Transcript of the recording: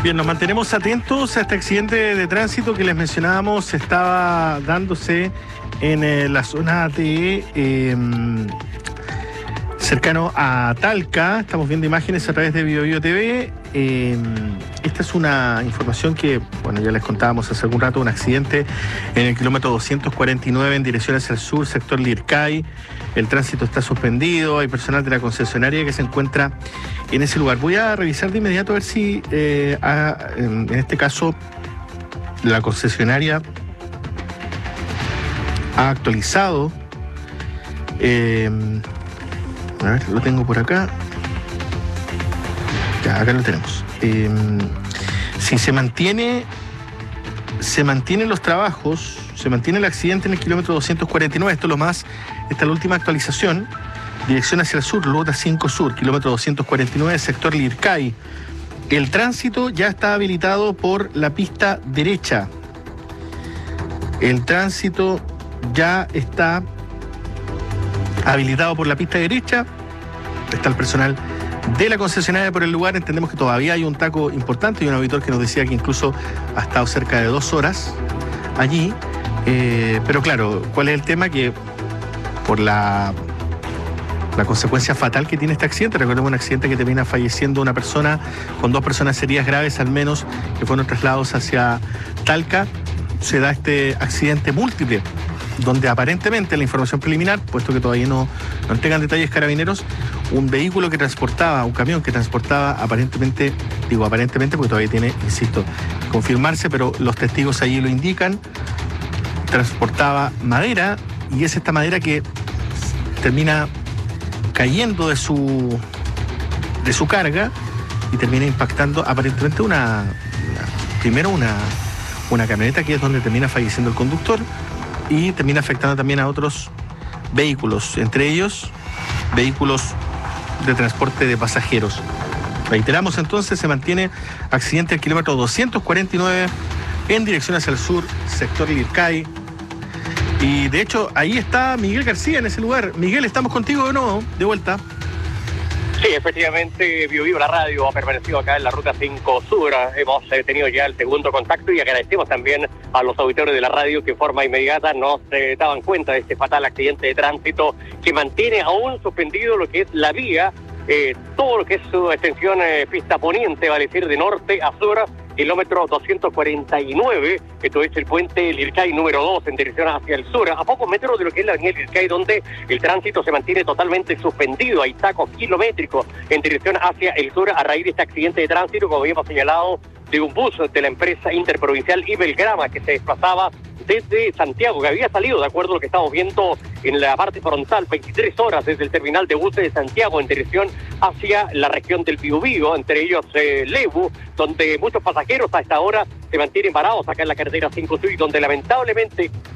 Bien, nos mantenemos atentos a este accidente de tránsito que les mencionábamos. Estaba dándose en la zona de cercano a Talca. Estamos viendo imágenes a través de BioBio TV. Esta es una información que, bueno, ya les contábamos hace algún rato, un accidente en el kilómetro 249 en dirección hacia el sur, sector Lircay. El tránsito está suspendido, hay personal de la concesionaria que se encuentra en ese lugar. Voy a revisar de inmediato a ver si, en este caso, la concesionaria ha actualizado. A ver, lo tengo por acá. Ya, acá lo tenemos. Si se mantienen los trabajos, se mantiene el accidente en el kilómetro 249, esta es la última actualización, dirección hacia el sur, ruta 5 sur, kilómetro 249, sector Lircay. El tránsito ya está habilitado por la pista derecha. El tránsito ya está habilitado por la pista derecha. Está el personal de la concesionaria por el lugar. Entendemos que todavía hay un taco importante y un auditor que nos decía que incluso ha estado cerca de 2 horas allí. Pero claro, ¿cuál es el tema? Que por la consecuencia fatal que tiene este accidente, recordemos un accidente que termina falleciendo una persona, con 2 personas heridas graves al menos, que fueron trasladados hacia Talca, se da este accidente múltiple, donde aparentemente la información preliminar, puesto que todavía no entregan detalles Carabineros, un vehículo que transportaba, un camión que transportaba aparentemente, digo aparentemente porque todavía tiene, insisto, confirmarse, pero los testigos allí lo indican, transportaba madera, y es esta madera que termina cayendo de su carga y termina impactando aparentemente una camioneta, que es donde termina falleciendo el conductor, y termina afectando también a otros vehículos, entre ellos vehículos de transporte de pasajeros. Reiteramos entonces, se mantiene accidente al kilómetro 249 en dirección hacia el sur, sector Lircay. Y de hecho, ahí está Miguel García en ese lugar. Miguel, ¿estamos contigo o no? De vuelta. Sí, efectivamente, BioBio, la radio, ha permanecido acá en la ruta 5 Sur. Hemos tenido ya el segundo contacto y agradecemos también a los auditores de la radio que de forma inmediata nos daban cuenta de este fatal accidente de tránsito que mantiene aún suspendido lo que es la vía, todo lo que es su extensión pista poniente, va a decir de norte a sur, kilómetro 249, esto es el puente Lircay número 2 en dirección hacia el sur, a pocos metros de lo que es la avenida Lircay, donde el tránsito se mantiene totalmente suspendido. Hay tacos kilométricos en dirección hacia el sur a raíz de este accidente de tránsito, como habíamos señalado, de un bus de la empresa interprovincial Ibelgrama que se desplazaba desde Santiago, que había salido, de acuerdo a lo que estamos viendo en la parte frontal, 23 horas desde el terminal de buses de Santiago en dirección hacia la región del Biobío, entre ellos Lebu, donde muchos pasajeros a esta hora se mantienen parados acá en la carretera 5 Sur, y donde lamentablemente